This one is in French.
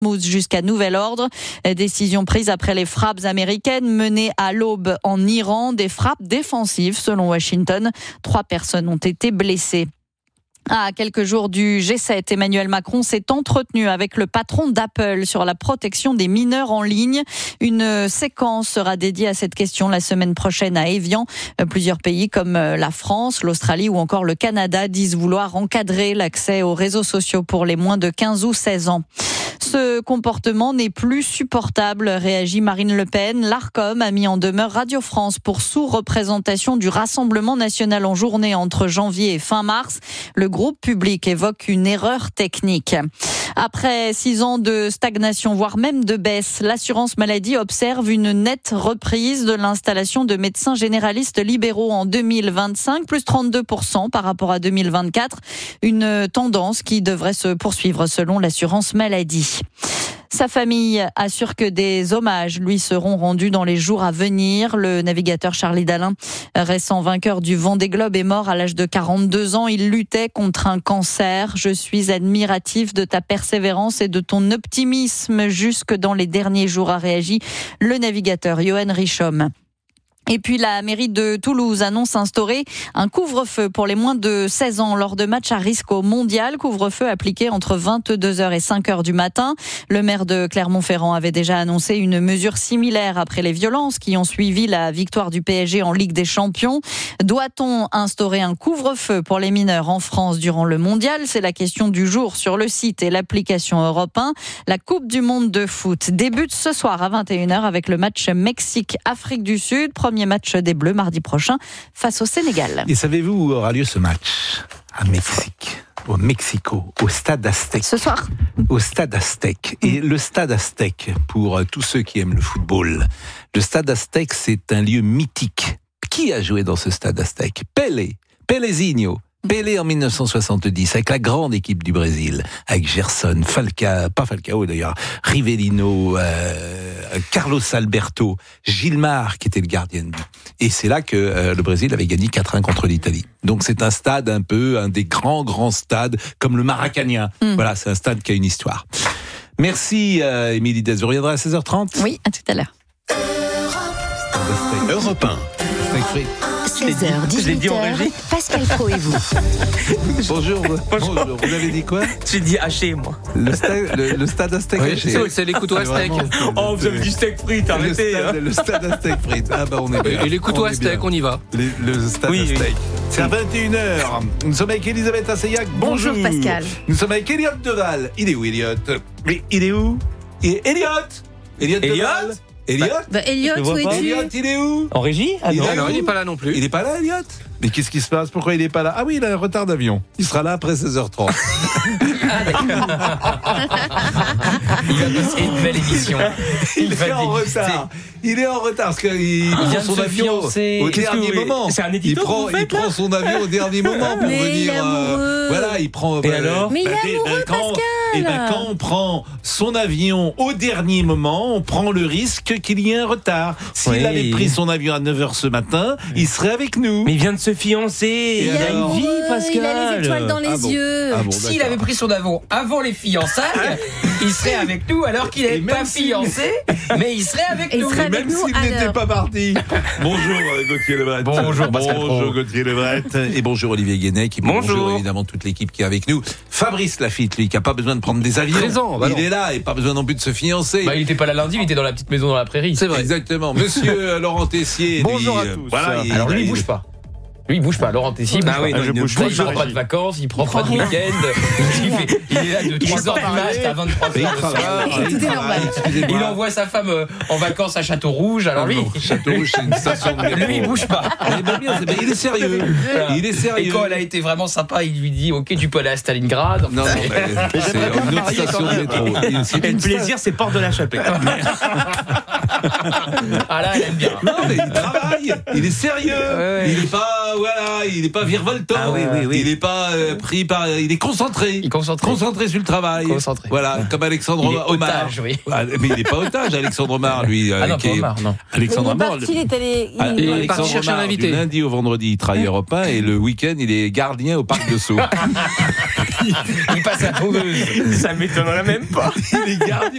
Dartmouth jusqu'à nouvel ordre. Décision prise après les frappes américaines menées à l'aube en Iran. Des frappes défensives selon Washington. 3 personnes ont été blessées. À quelques jours du G7, Emmanuel Macron s'est entretenu avec le patron d'Apple sur la protection des mineurs en ligne. Une séquence sera dédiée à cette question la semaine prochaine à Évian. Plusieurs pays comme la France, l'Australie ou encore le Canada disent vouloir encadrer l'accès aux réseaux sociaux pour les moins de 15 ou 16 ans. Ce comportement n'est plus supportable, réagit Marine Le Pen. L'Arcom a mis en demeure Radio France pour sous-représentation du Rassemblement national en journée entre janvier et fin mars. Le groupe public évoque une erreur technique. Après 6 ans de stagnation, voire même de baisse, l'assurance maladie observe une nette reprise de l'installation de médecins généralistes libéraux en 2025, plus 32% par rapport à 2024. Une tendance qui devrait se poursuivre selon l'assurance maladie. Sa famille assure que des hommages lui seront rendus dans les jours à venir. Le navigateur Charlie Dalin, récent vainqueur du Vendée Globe, est mort à l'âge de 42 ans. Il luttait contre un cancer. Je suis admiratif de ta persévérance et de ton optimisme jusque dans les derniers jours, a réagi le navigateur Johan Richomme. Et puis la mairie de Toulouse annonce instaurer un couvre-feu pour les moins de 16 ans lors de matchs à risque au mondial. Couvre-feu appliqué entre 22h et 5h du matin. Le maire de Clermont-Ferrand avait déjà annoncé une mesure similaire après les violences qui ont suivi la victoire du PSG en Ligue des Champions. Doit-on instaurer un couvre-feu pour les mineurs en France durant le mondial ? C'est la question du jour sur le site et l'application Europe 1. La Coupe du monde de foot débute ce soir à 21h avec le match Mexique-Afrique du Sud. Premier match des Bleus mardi prochain face au Sénégal. Et savez-vous où aura lieu ce match ? À Mexique, au Mexico, au Stade Aztec. Ce soir ? Au Stade Aztec. Et le Stade Aztec, pour tous ceux qui aiment le football, le Stade Aztec, c'est un lieu mythique. Qui a joué dans ce Stade Aztec ? Pélézinho. Pelé en 1970 avec la grande équipe du Brésil, avec Gerson, pas Falcao d'ailleurs, Rivellino, Carlos Alberto, Gilmar qui était le gardien de but. Et c'est là que le Brésil avait gagné 4-1 contre l'Italie. Donc c'est un stade un des grands stades comme le Maracanã. Voilà, c'est un stade qui a une histoire. Merci Émilie Dez. Vous reviendrez à 16h30 ? Oui, à tout à l'heure. Europe 1. 16h, 18h, Pascal Pro et vous. Bonjour. Vous avez dit quoi ? J'ai dit haché, moi. Le stade Aztec haché. C'est les couteaux Aztec. Oh, vous avez dit steak frites, arrêtez. Le stade Aztec frites. Ah bah on est bien. Et les couteaux Aztec, on y va. Le stade Aztec. C'est à 21h. Nous sommes avec Elisabeth Assayag. Bonjour Pascal. Nous sommes avec Elliot Deval. Il est où Elliot ? Mais il est où ? Elliot Deval. Elliot, où es-tu ? Elliot, il est où ? En régie ? Il n'est pas là non plus. Il n'est pas là, Elliot ? Mais qu'est-ce qui se passe ? Pourquoi il n'est pas là ? Ah oui, il a un retard d'avion. Il sera là après 16h30. Il va passer une belle émission. Il est en retard. Il est en retard parce qu'il prend son avion au dernier moment. C'est un édito. Il prend son avion au dernier moment pour venir. Voilà, il prend. Et alors ? Mais il est amoureux, Pascal. Et quand on prend son avion au dernier moment, on prend le risque qu'il y ait un retard. S'il avait pris son avion à 9h ce matin, il serait avec nous. Mais il vient de se fiancer. Il a une vie, Pascal. Il a les étoiles dans les yeux. S'il avait pris son avion avant les fiançailles, il serait avec nous alors qu'il n'est pas fiancé, mais il serait avec nous. Même s'il n'était pas parti. Bonjour Gauthier Lebret. Bonjour Gauthier Lebret. Et bonjour Olivier Guénec. Et bonjour évidemment toute l'équipe qui est avec nous. Fabrice Lafitte, lui, qui n'a pas besoin de prendre des avions. Il est là et pas besoin non plus de se fiancer. Il n'était pas là lundi, il était dans la petite maison dans la prairie. C'est vrai. Exactement. Monsieur Laurent Tessier. Bonjour à tous. Voilà, alors lui, il bouge pas. Lui, il bouge pas. Laurent Tessier, il bouge pas. Il prend pas de vacances, il prend pas de week-end. Il est là de 3h du mat à 23h. Il envoie sa femme en vacances à Château-Rouge. Alors lui, Château-Rouge, c'est une station de métro. Lui, il bouge pas. Il est sérieux. Il est sérieux. Et quand elle a été vraiment sympa, il lui dit OK, tu peux aller à Stalingrad. Non, c'est une autre station de métro. Et le plaisir, c'est Porte de la Chapelle. Ah là, elle aime bien. Non, mais il travaille. Il est sérieux. Il est pas virevoltant. Il est pas pris par. Il est concentré. Concentré sur le travail. Voilà, comme Alexandre Omar. Mais il n'est pas otage, Alexandre Omar, lui. Ah non, pas Omar, non. Alexandre Omar. Il est parti chercher un invité. Du lundi au vendredi, il travaille Europe 1 et le week-end, il est gardien au parc de Sceaux. Il passe à tondeuse. Ça m'étonnerait même pas. Il est gardien.